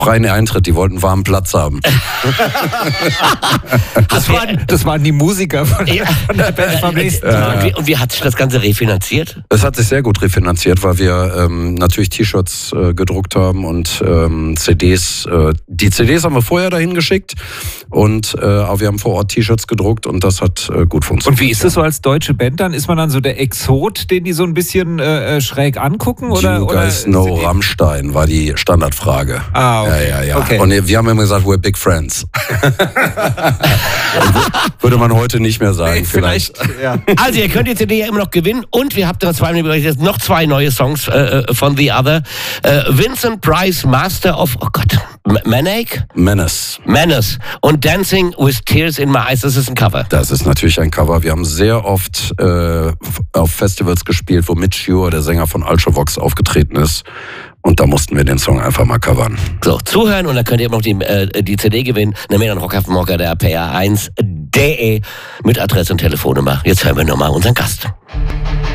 freien Eintritt, die wollten warmen Platz haben. Das waren die Musiker von der Band vom nächsten Tag. Und wie hat sich das Ganze refinanziert? Es hat sich sehr gut refinanziert, weil wir natürlich T-Shirts gedruckt haben und CDs. Die CDs haben wir vorher dahin geschickt aber wir haben vor Ort T-Shirts gedruckt und das hat gut funktioniert. Und wie ist das so als deutsche Band dann? Ist man dann so der Exot, den die so ein bisschen schräg angucken? Do you guys know Rammstein war die Standardfrage. Ah, okay. Ja. Okay. Und wir haben immer gesagt, we're big friends. Würde man heute nicht mehr sagen. Vielleicht. Ja. Also ihr könnt die CD ja immer noch gewinnen und wir haben noch 2 neue Songs von The Other. Vincent Price, Master of, Menace und Dancing with Tears in My Eyes. Das ist ein Cover. Das ist natürlich ein Cover. Wir haben sehr oft auf Festivals gespielt, wo Mitch Ure, der Sänger von Ultravox, aufgetreten ist. Und da mussten wir den Song einfach mal covern. So, zuhören und dann könnt ihr immer noch die CD gewinnen. Eine Mail an Rockhaftmorger, der PR1.de mit Adresse und Telefonnummer. Jetzt hören wir nochmal unseren Gast.